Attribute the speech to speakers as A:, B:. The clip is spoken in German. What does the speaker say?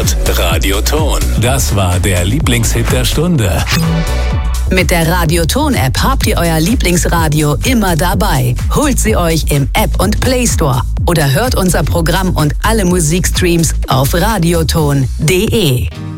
A: gehört. Radioton. Das war der Lieblingshit der Stunde.
B: Mit der Radioton-App habt ihr euer Lieblingsradio immer dabei. Holt sie euch im App- und Play Store oder hört unser Programm und alle Musikstreams auf radioton.de.